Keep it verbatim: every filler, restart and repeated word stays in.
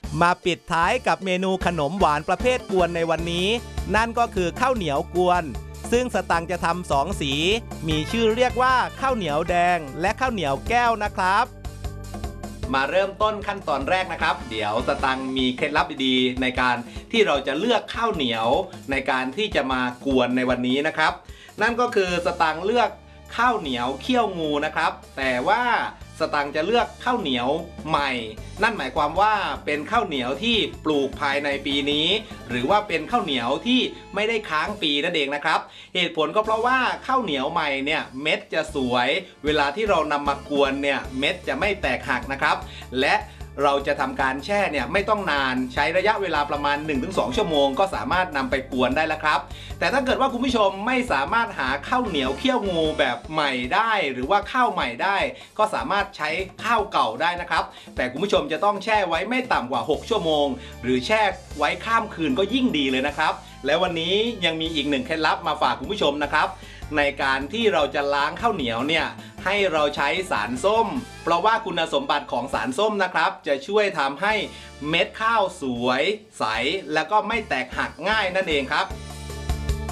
มาปิดท้ายกับเมนูขนมหวานประเภทกวนในวันนี้นั่นก็คือข้าวเหนียวกวนซึ่งสตังค์จะทำสองสีมีชื่อเรียกว่าข้าวเหนียวแดงและข้าวเหนียวแก้วนะครับมาเริ่มต้นขั้นตอนแรกนะครับเดี๋ยวสตังค์มีเคล็ดลับดีๆในการที่เราจะเลือกข้าวเหนียวในการที่จะมากวนในวันนี้นะครับนั่นก็คือสตังค์เลือกข้าวเหนียวเขี้ยวงูนะครับแต่ว่าสตังค์จะเลือกข้าวเหนียวใหม่นั่นหมายความว่าเป็นข้าวเหนียวที่ปลูกภายในปีนี้หรือว่าเป็นข้าวเหนียวที่ไม่ได้ค้างปีนั่นเองนะครับเหตุผลก็เพราะว่าข้าวเหนียวใหม่เนี่ยเม็ดจะสวยเวลาที่เรานำมากวนเนี่ยเม็ดจะไม่แตกหักนะครับและเราจะทำการแช่เนี่ยไม่ต้องนานใช้ระยะเวลาประมาณ หนึ่งถึงสอง ชั่วโมงก็สามารถนำไปกวนได้แล้วครับแต่ถ้าเกิดว่าคุณผู้ชมไม่สามารถหาข้าวเหนียวเขี้ยวงูแบบใหม่ได้หรือว่าข้าวใหม่ได้ก็สามารถใช้ข้าวเก่าได้นะครับแต่คุณผู้ชมจะต้องแช่ไว้ไม่ต่ำกว่าหกชั่วโมงหรือแช่ไว้ข้ามคืนก็ยิ่งดีเลยนะครับและวันนี้ยังมีอีกหนึ่งเคล็ดลับมาฝากคุณผู้ชมนะครับในการที่เราจะล้างข้าวเหนียวเนี่ยให้เราใช้สารส้มเพราะว่าคุณสมบัติของสารส้มนะครับจะช่วยทำให้เม็ดข้าวสวยใสแล้วก็ไม่แตกหักง่ายนั่นเองครับ